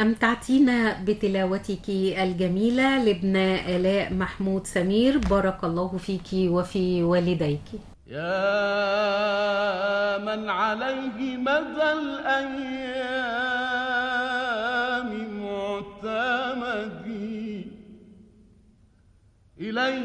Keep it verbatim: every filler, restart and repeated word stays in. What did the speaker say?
أمتعتينا بتلاوتك الجميلة لابن آلاء محمود سمير، بارك الله فيك وفي والديك. يا من عليه مدى الأيام معتمدي إليه